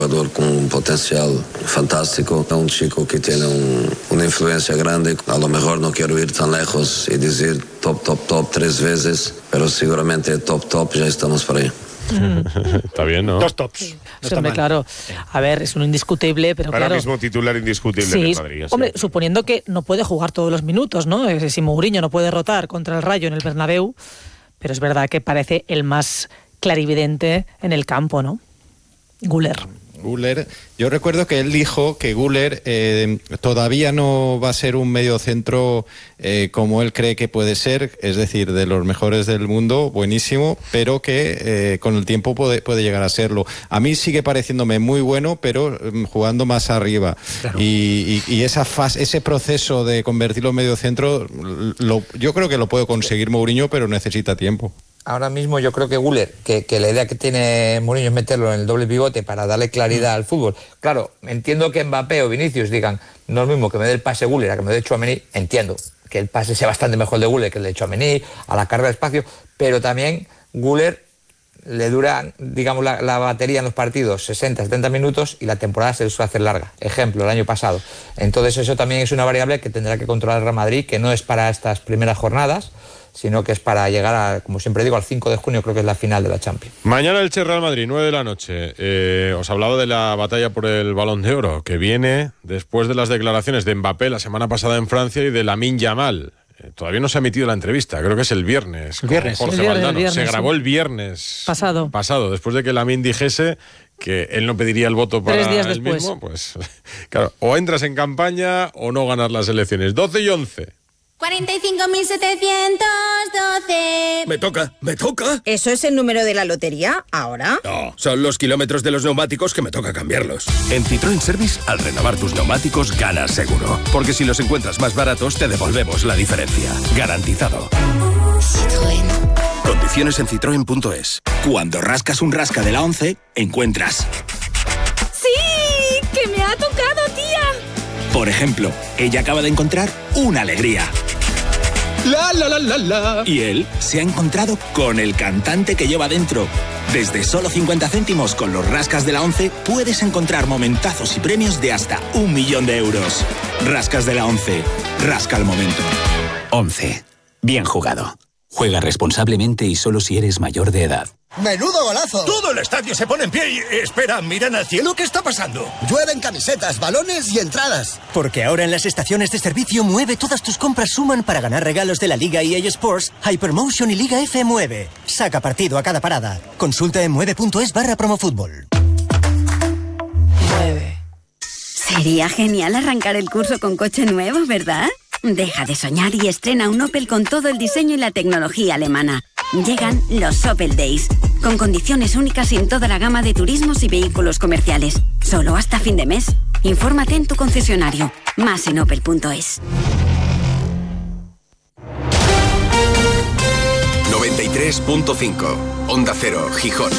Jugador con un potencial fantástico, un chico que tiene una influencia grande. A lo mejor no quiero ir tan lejos y decir top 3 veces, pero seguramente top ya estamos por ahí. Está bien, ¿no? 2 tops. Sí, hombre, claro. A ver, es un indiscutible, pero ahora claro. Mismo titular indiscutible sí, del Madrid. Hombre, suponiendo que no puede jugar todos los minutos, ¿no? Si Mourinho no puede rotar contra el Rayo en el Bernabéu, pero es verdad que parece el más clarividente en el campo, ¿no? Güler, yo recuerdo que él dijo que Güler todavía no va a ser un mediocentro como él cree que puede ser, es decir, de los mejores del mundo, buenísimo, pero que con el tiempo puede llegar a serlo. A mí sigue pareciéndome muy bueno, pero jugando más arriba. Claro. Y esa fase, ese proceso de convertirlo en mediocentro, yo creo que lo puede conseguir Mourinho, pero necesita tiempo. Ahora mismo yo creo que Güler, que la idea que tiene Mourinho es meterlo en el doble pivote para darle claridad al fútbol. Claro, entiendo que Mbappé o Vinicius digan, no es lo mismo que me dé el pase Güler a que me dé Tchouaméni, entiendo que el pase sea bastante mejor el de Güler que el de Tchouaméni, a la carga de espacio, pero también Güler le dura, digamos, la batería en los partidos 60-70 minutos y la temporada se le suele hacer larga. Ejemplo, el año pasado. Entonces eso también es una variable que tendrá que controlar el Real Madrid, que no es para estas primeras jornadas, sino que es para llegar a, como siempre digo, al 5 de junio, creo que es la final de la Champions. Mañana el Real Madrid, 9 de la noche. Os hablaba de la batalla por el Balón de Oro, que viene después de las declaraciones de Mbappé la semana pasada en Francia y de Lamine Yamal. Todavía no se ha emitido la entrevista, creo que es el viernes. Jorge Valdano. Se grabó el viernes pasado, después de que Lamine dijese que él no pediría el voto para 3 días él después. mismo. Pues claro, o entras en campaña o no ganas las elecciones. 12 y 11. 45.712. Me toca. ¿Eso es el número de la lotería ahora? No, son los kilómetros de los neumáticos que me toca cambiarlos. En Citroën Service, al renovar tus neumáticos, ganas seguro. Porque si los encuentras más baratos, te devolvemos la diferencia. Garantizado. Citroën. Condiciones en citroen.es. Cuando rascas un rasca de la 11, encuentras... ¡Sí! ¡Que me ha tocado, tía! Por ejemplo, ella acaba de encontrar una alegría. La. Y él se ha encontrado con el cantante que lleva dentro. Desde solo 50 céntimos con los rascas de la 11 puedes encontrar momentazos y premios de hasta 1 millón de euros. Rascas de la 11. Rasca el momento. 11. Bien jugado. Juega responsablemente y solo si eres mayor de edad. ¡Menudo golazo! Todo el estadio se pone en pie y... Espera, miran al cielo, ¿qué está pasando? Llueven camisetas, balones y entradas. Porque ahora en las estaciones de servicio Mueve todas tus compras suman para ganar regalos de la Liga EA Sports, Hypermotion y Liga F Mueve. Saca partido a cada parada. Consulta en mueve.es/promofútbol. Mueve. Sería genial arrancar el curso con coche nuevo, ¿verdad? Deja de soñar y estrena un Opel con todo el diseño y la tecnología alemana. Llegan los Opel Days, con condiciones únicas en toda la gama de turismos y vehículos comerciales. Solo hasta fin de mes. Infórmate en tu concesionario. Más en opel.es. 93.5 Onda Cero, Gijón.